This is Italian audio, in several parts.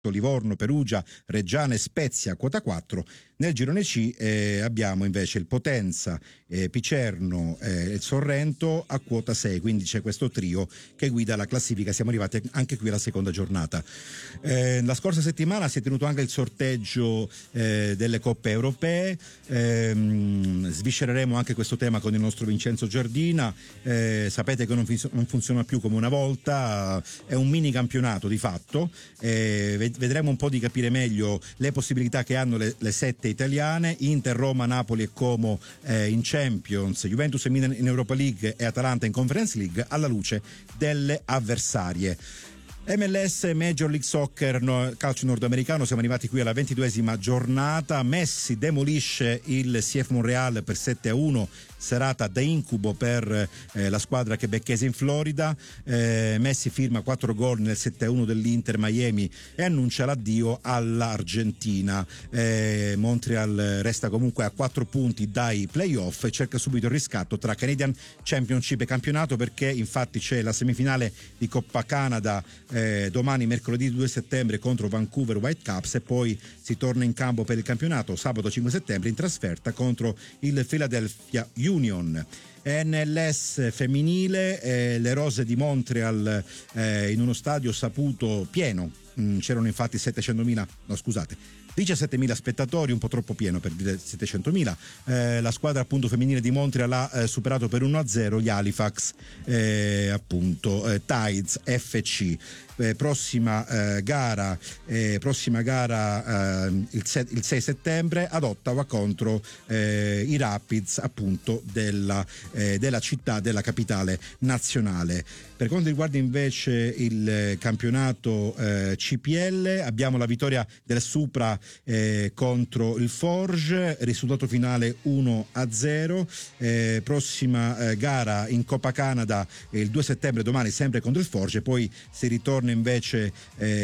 Livorno, Perugia, Reggiana e Spezia quota 4. Nel girone C abbiamo invece il Potenza, Picerno e il Sorrento a quota 6, quindi c'è questo trio che guida la classifica. Siamo arrivati anche qui alla seconda giornata. La scorsa settimana si è tenuto anche il sorteggio delle coppe europee. Sviscereremo anche questo tema con il nostro Vincenzo Giardina. Sapete che non funziona più come una volta, è un mini campionato di fatto. Vedremo un po' di capire meglio le possibilità che hanno le 7 italiane: Inter, Roma, Napoli e Como in Champions, Juventus e Milan in Europa League e Atalanta in Conference League, alla luce delle avversarie. MLS, Major League Soccer, calcio nordamericano, siamo arrivati qui alla 22esima giornata. Messi demolisce il CF Montréal per 7-1, serata da incubo per la squadra quebecchese in Florida. Messi firma 4 gol nel 7-1 dell'Inter Miami e annuncia l'addio all'Argentina. Montreal resta comunque a 4 punti dai playoff e cerca subito il riscatto tra Canadian Championship e campionato, perché infatti c'è la semifinale di Coppa Canada domani, mercoledì 2 settembre, contro Vancouver Whitecaps, e poi si torna in campo per il campionato sabato 5 settembre in trasferta contro il Philadelphia Union. NLS femminile, le Rose di Montreal in uno stadio saputo pieno. C'erano infatti 17.000 spettatori, un po' troppo pieno per dire 700.000. La squadra appunto femminile di Montreal ha superato per 1-0 gli Halifax Tides FC. Prossima gara il 6 settembre ad Ottawa contro i Rapids appunto della città, della capitale nazionale. Per quanto riguarda invece il campionato CPL, abbiamo la vittoria del Supra contro il Forge, risultato finale 1-0. Prossima gara in Coppa Canada il 2 settembre, domani, sempre contro il Forge. Poi si ritorna invece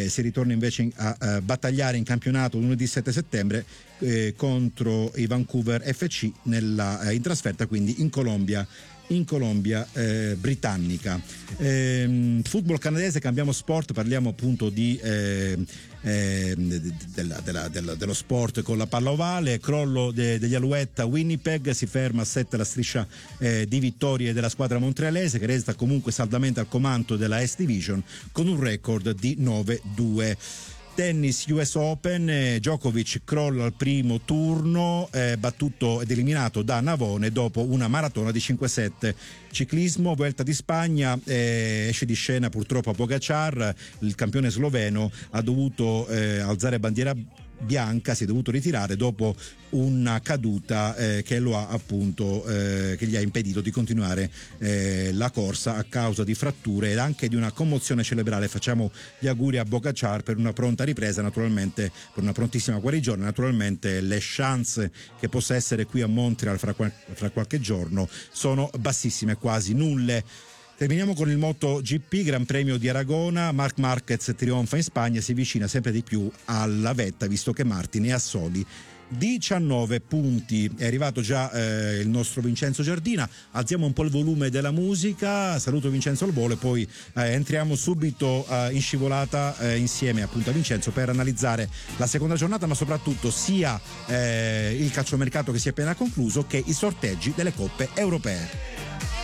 a battagliare in campionato lunedì 7 settembre contro i Vancouver FC in trasferta, quindi in Colombia britannica. Football canadese, cambiamo sport, parliamo appunto dello sport con la palla ovale. Crollo degli Alouettes a Winnipeg, si ferma a 7 la striscia di vittorie della squadra montrealese, che resta comunque saldamente al comando della S Division con un record di 9-2. Tennis US Open, Djokovic crolla al primo turno, battuto ed eliminato da Navone dopo una maratona di 5-7. Ciclismo, Vuelta di Spagna, esce di scena purtroppo Pogačar, il campione sloveno ha dovuto alzare bandiera bianca, si è dovuto ritirare dopo una caduta che lo ha appunto che gli ha impedito di continuare la corsa a causa di fratture ed anche di una commozione cerebrale. Facciamo gli auguri a Pogačar per una pronta ripresa, naturalmente per una prontissima guarigione. Naturalmente le chance che possa essere qui a Montreal fra qualche giorno sono bassissime, quasi nulle. Terminiamo con il MotoGP, Gran Premio di Aragona. Marc Marquez trionfa in Spagna, si avvicina sempre di più alla vetta, visto che Martin è a soli 19 punti. È arrivato già il nostro Vincenzo Giardina. Alziamo un po' il volume della musica. Saluto Vincenzo al volo e poi entriamo subito in scivolata insieme appunto a Vincenzo per analizzare la seconda giornata, ma soprattutto sia il calciomercato che si è appena concluso che i sorteggi delle coppe europee.